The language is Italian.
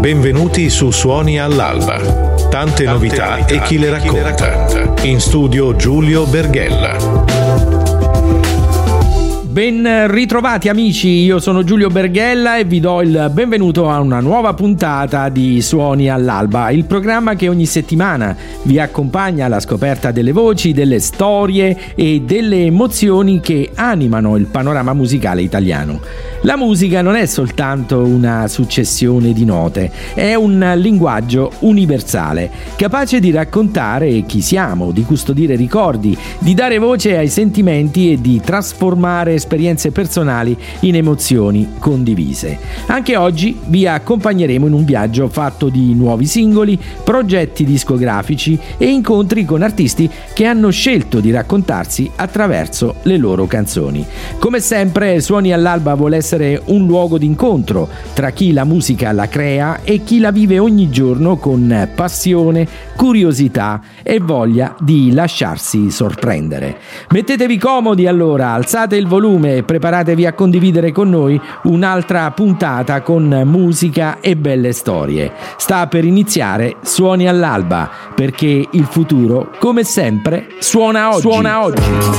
Benvenuti su Suoni all'Alba. Tante novità e chi le racconta. In studio Giulio Berghella. Ben ritrovati amici, io sono Giulio Berghella e vi do il benvenuto a una nuova puntata di Suoni all'Alba, il programma che ogni settimana vi accompagna alla scoperta delle voci, delle storie e delle emozioni che animano il panorama musicale italiano. La musica non è soltanto una successione di note, è un linguaggio universale, capace di raccontare chi siamo, di custodire ricordi, di dare voce ai sentimenti e di trasformare esperienze personali in emozioni condivise. Anche oggi vi accompagneremo in un viaggio fatto di nuovi singoli, progetti discografici e incontri con artisti che hanno scelto di raccontarsi attraverso le loro canzoni. Come sempre, Suoni all'Alba vuole essere un luogo d'incontro tra chi la musica la crea e chi la vive ogni giorno con passione, curiosità e voglia di lasciarsi sorprendere. Mettetevi comodi allora, alzate il volume e preparatevi a condividere con noi un'altra puntata con musica e belle storie. Sta per iniziare Suoni all'Alba, perché il futuro, come sempre, suona oggi.